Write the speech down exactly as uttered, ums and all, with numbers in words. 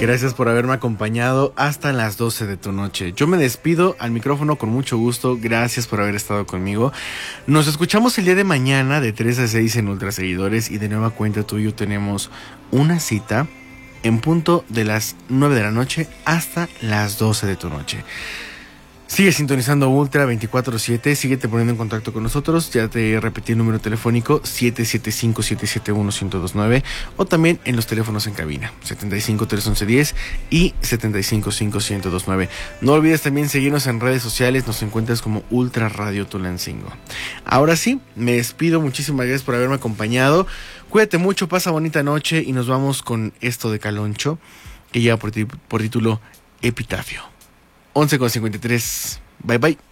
Gracias por haberme acompañado hasta las doce de tu noche. Yo me despido al micrófono con mucho gusto. Gracias por haber estado conmigo. Nos escuchamos el día de mañana de tres a seis en Ultra Seguidores. Y de nueva cuenta tú y yo tenemos una cita en punto de las nueve de la noche hasta las doce de tu noche. Sigue sintonizando Ultra veinticuatro siete, síguete poniendo en contacto con nosotros. Ya te repetí el número telefónico siete siete cinco, siete siete uno, uno cero dos nueve o también en los teléfonos en cabina setenta y cinco, trescientos once, diez y setenta y cinco, cinco, uno cero dos nueve. No olvides también seguirnos en redes sociales, nos encuentras como Ultra Radio Tulancingo. Ahora sí, me despido, muchísimas gracias por haberme acompañado. Cuídate mucho, pasa bonita noche y nos vamos con esto de Caloncho, que lleva por, por título Epitafio. once con cincuenta y tres. Bye bye.